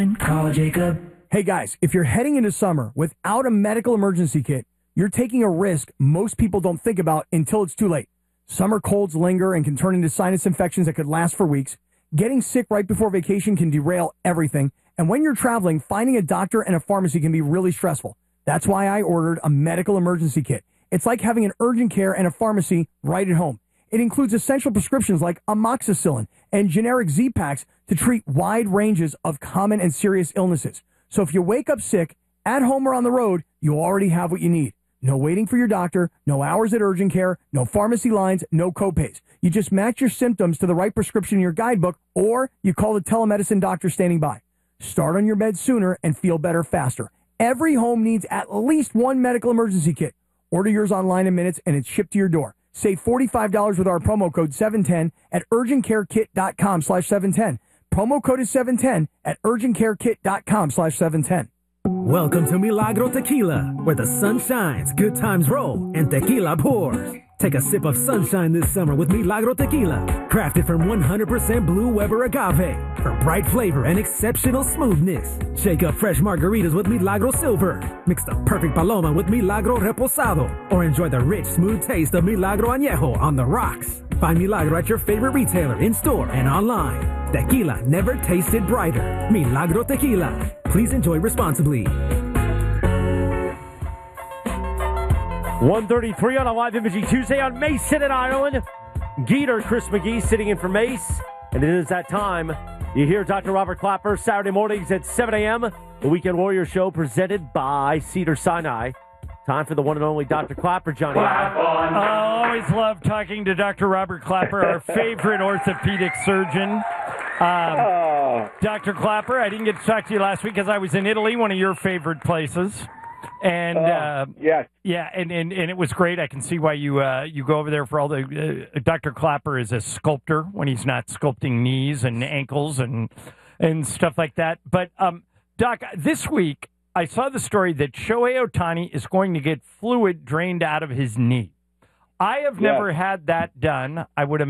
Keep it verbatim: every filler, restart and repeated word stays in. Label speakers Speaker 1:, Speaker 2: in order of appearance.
Speaker 1: Call Jacob. Hey guys, if you're heading into summer without a medical emergency kit, you're taking a risk most people don't think about until it's too late. Summer colds linger and can turn into sinus infections that could last for weeks. Getting sick right before vacation can derail everything. And when you're traveling, finding a doctor and a pharmacy can be really stressful. That's why I ordered a medical emergency kit. It's like having an urgent care and a pharmacy right at home. It includes essential prescriptions like amoxicillin and generic Z-Paks to treat wide ranges of common and serious illnesses. So if you wake up sick, at home or on the road, you already have what you need. No waiting for your doctor, no hours at urgent care, no pharmacy lines, no copays. You just match your symptoms to the right prescription in your guidebook, or you call the telemedicine doctor standing by. Start on your bed sooner and feel better faster. Every home needs at least one medical emergency kit. Order yours online in minutes and it's shipped to your door. Save forty-five dollars with our promo code seven ten at urgentcarekit.com slash 710. Promo code is seven ten at urgentcarekit.com slash 710.
Speaker 2: Welcome to Milagro Tequila, where the sun shines, good times roll, and tequila pours. Take a sip of sunshine this summer with Milagro Tequila, crafted from one hundred percent Blue Weber agave for bright flavor and exceptional smoothness. Shake up fresh margaritas with Milagro Silver. Mix the perfect paloma with Milagro Reposado, or enjoy the rich, smooth taste of Milagro Añejo on the rocks. Find Milagro at your favorite retailer, in-store, and online. Tequila never tasted brighter. Milagro Tequila. Please enjoy responsibly.
Speaker 3: one thirty-three on a live imaging Tuesday on Mason and Ireland. Geeter, Chris McGee sitting in for Mace. And it is that time. You hear Doctor Robert Clapper Saturday mornings at seven a.m. The Weekend Warrior Show presented by Cedars-Sinai. Time for the one and only Doctor Clapper, Johnny.
Speaker 4: I always love talking to Doctor Robert Clapper, our favorite orthopedic surgeon. Um,
Speaker 5: oh.
Speaker 4: Doctor Clapper, I didn't get to talk to you last week because I was in Italy, one of your favorite places. And
Speaker 5: oh,
Speaker 4: uh,
Speaker 5: yes.
Speaker 4: yeah, and, and, and it was great. I can see why you uh, you go over there for all the. Uh, Doctor Clapper is a sculptor when he's not sculpting knees and ankles and and stuff like that. But um, Doc, this week I saw the story that Shohei Ohtani is going to get fluid drained out of his knee. I have
Speaker 5: yes.
Speaker 4: never had that done. I would